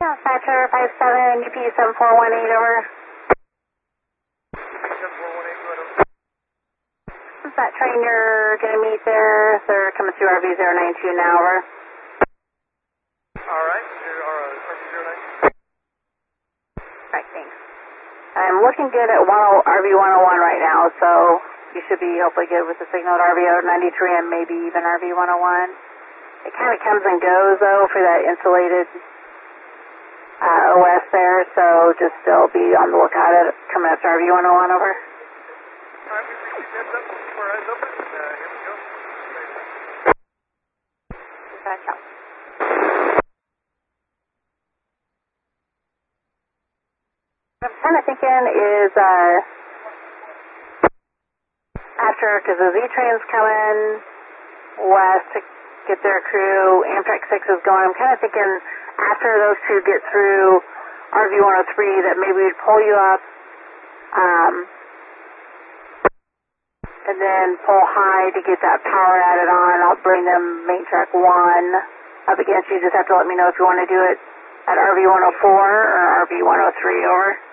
Dispatcher 57, UP 7418, over. Is that train you're going to meet there? They're coming through RV092 now, over. Alright, RV092. Alright, thanks. I'm looking good at RV101 right now, so you should be hopefully good with the signal at RV093 and maybe even RV101. It kind of comes and goes, though, for that insulated OS there, so just still be on the lookout at coming up to RV101, over. Alright, we received heads up, we'll keep our eyes open, and here we go. Dispatch out. What I'm kind of thinking is, after, because the Z train's coming west to get their crew, Amtrak 6 is going, I'm kind of thinking after those two get through RV103 that maybe we'd pull you up, and then pull high to get that power added on. I'll bring them main track 1 up against you. Just have to let me know if you want to do it at RV104 or RV103, over.